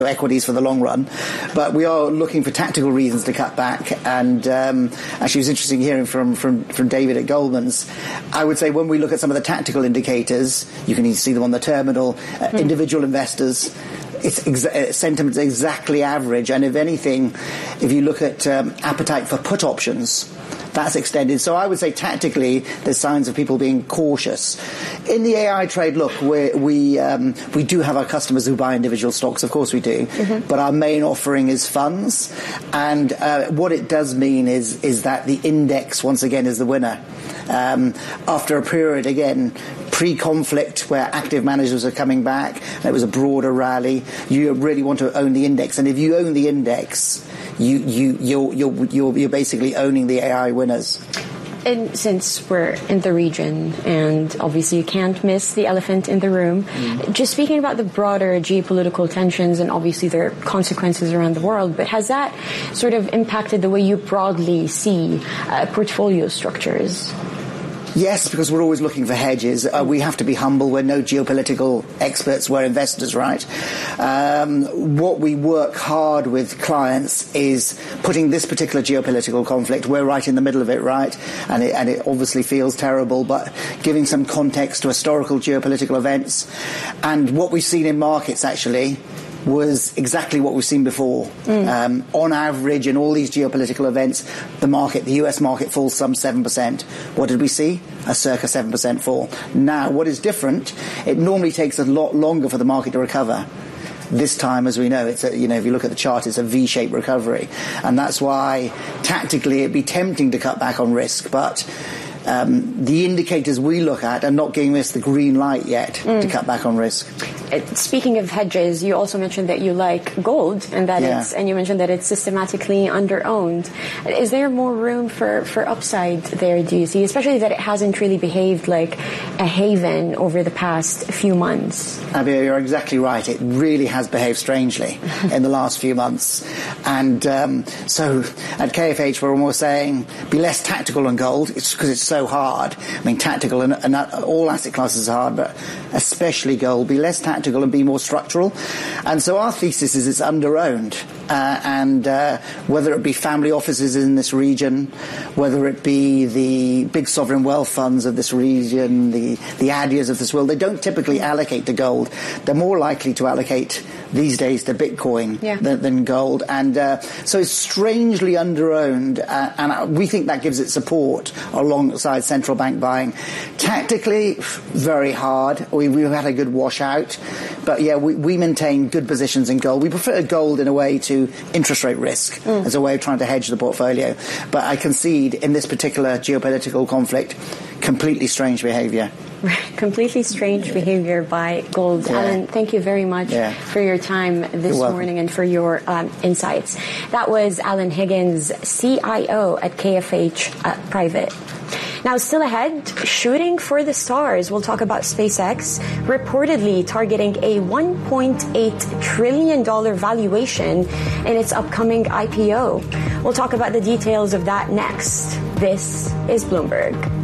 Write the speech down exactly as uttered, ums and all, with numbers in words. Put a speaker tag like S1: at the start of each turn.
S1: equities for the long run, but we are looking for tactical reasons to cut back. And um, actually, it was interesting hearing from, from, from David at Goldman's. I would say when we look at some of the tactical indicators, you can see them on the terminal, uh, mm. individual investors, it's ex- sentiment's exactly average. And if anything, if you look at um, appetite for put options, that's extended. So I would say tactically, there's signs of people being cautious. In the A I trade, look, we're, we um, we do have our customers who buy individual stocks. Of course we do. Mm-hmm. But our main offering is funds. And uh, what it does mean is is that the index, once again, is the winner. Um, after a period, again, pre-conflict where active managers are coming back, and it was a broader rally, you really want to own the index. And if you own the index, you, you, you're, you're, you're, you're basically owning the A I winners.
S2: And since we're in the region, and obviously you can't miss the elephant in the room, mm. just speaking about the broader geopolitical tensions and obviously their consequences around the world, but has that sort of impacted the way you broadly see uh, portfolio structures?
S1: Yes, because we're always looking for hedges. Uh, we have to be humble. We're no geopolitical experts. We're investors, right? Um, what we work hard with clients is putting this particular geopolitical conflict. We're right in the middle of it, right? And it, and it obviously feels terrible, but giving some context to historical geopolitical events. And what we've seen in markets, actually, was exactly what we've seen before. Mm. Um, on average, in all these geopolitical events, the market, the U S market falls some seven percent. What did we see? A circa seven percent fall. Now, what is different, it normally takes a lot longer for the market to recover. This time, as we know, it's a, you know, if you look at the chart, it's a V-shaped recovery. And that's why, tactically, it'd be tempting to cut back on risk, but Um, the indicators we look at are not giving us the green light yet mm. to cut back on risk.
S2: Speaking of hedges, you also mentioned that you like gold, and that yeah. it's, and you mentioned that it's systematically under-owned. Is there more room for, for upside there, do you see? Especially that it hasn't really behaved like a haven over the past few months.
S1: Abby, you're exactly right. It really has behaved strangely in the last few months. And um, so at K F H, we're almost saying, be less tactical on gold. It's because it's so hard. I mean, tactical and, and all asset classes are hard, but especially gold. Be less tactical and be more structural. And so our thesis is it's under-owned. Uh, and uh, whether it be family offices in this region, whether it be the big sovereign wealth funds of this region, the, the Adias of this world, they don't typically allocate to gold. They're more likely to allocate these days to Bitcoin yeah. than, than gold. And uh, so it's strangely under-owned, uh, and we think that gives it support alongside central bank buying. Tactically, very hard. We, we've had a good washout. But yeah, we, we maintain good positions in gold. We prefer gold in a way to interest rate risk mm. as a way of trying to hedge the portfolio. But I concede in this particular geopolitical conflict, completely strange behavior.
S2: Completely strange behavior by gold. Yeah. Alan, thank you very much yeah. for your time this morning and for your um, insights. That was Alan Higgins, C I O at K F H uh, Private. Now, still ahead, shooting for the stars. We'll talk about SpaceX reportedly targeting a one point eight trillion dollars valuation in its upcoming I P O. We'll talk about the details of that next. This is Bloomberg.